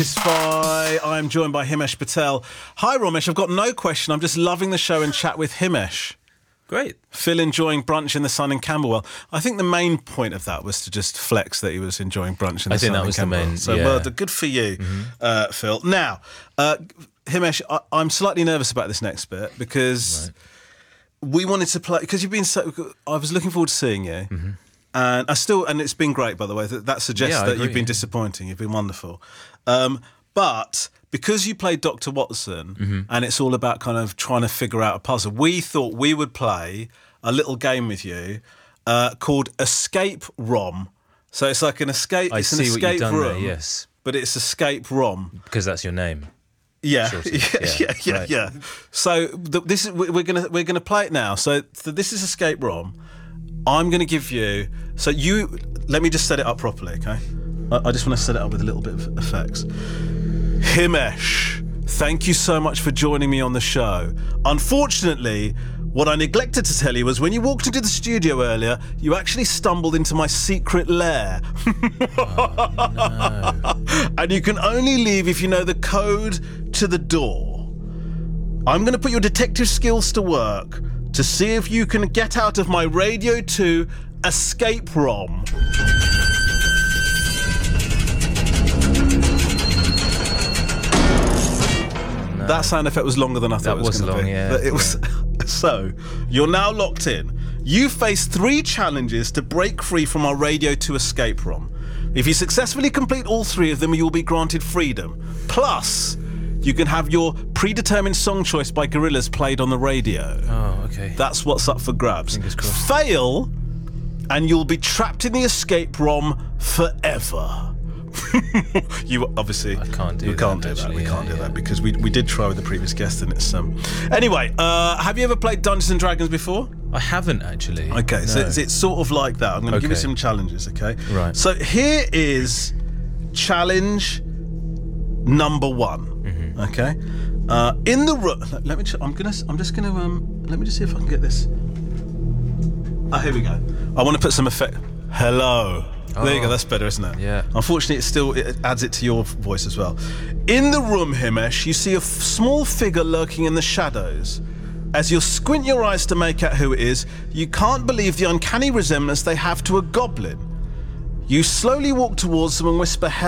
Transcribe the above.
I'm joined by Himesh Patel. Hi, Romesh. I've got no question. I'm just loving the show and chat with Himesh. Great. Phil enjoying brunch in the sun in Camberwell. I think the main point of that was to just flex that he was enjoying brunch in the sun in Camberwell. I think that was the main, So, yeah. well, good for you, Phil. Now, Himesh, I'm slightly nervous about this next bit because we wanted to play, because you've been so, I was looking forward to seeing you. And it's been great, by the way. That suggests that you've been disappointing. You've been wonderful. But because you played Dr. Watson and it's all about kind of trying to figure out a puzzle, we thought we would play a little game with you called Escape Rom. So it's like an escape. It's an escape room. There, yes, but it's Escape Rom because that's your name. Yeah, sort of. Yeah. So we're gonna play it now. So this is Escape Rom. I'm gonna give you. So let me just set it up properly, okay? I just want to set it up with a little bit of effects. Himesh, thank you so much for joining me on the show. Unfortunately, what I neglected to tell you was when you walked into the studio earlier, you actually stumbled into my secret lair. Oh, no. And you can only leave if you know the code to the door. I'm going to put your detective skills to work to see if you can get out of my Radio 2 escape ROM. That sound effect was longer than I thought it was going to be. Yeah. But it was. So, you're now locked in. You face 3 challenges to break free from our Radio 2 escape ROM. If you successfully complete all 3 of them, you'll be granted freedom. Plus, you can have your predetermined song choice by Gorillaz played on the radio. Oh, okay. That's what's up for grabs. Fingers crossed. Fail, and you'll be trapped in the escape ROM forever. You obviously I can't do we that, can't do actually, that. We can't do yeah. that because we did try with the previous guest and it's Anyway, have you ever played Dungeons and Dragons before? I haven't actually. Okay, so No. it's sort of like that. I'm going to give you Okay. some challenges, okay? Right. So here is challenge number 1. Okay. In the room. Let me. I'm just gonna. Let me just see if I can get this. Oh, here we go. I want to put some effect. Hello. There you go, that's better, isn't it? Yeah. Unfortunately, it adds it to your voice as well. In the room, Himesh, you see a small figure lurking in the shadows. As you squint your eyes to make out who it is, you can't believe the uncanny resemblance they have to a goblin. You slowly walk towards them and whisper,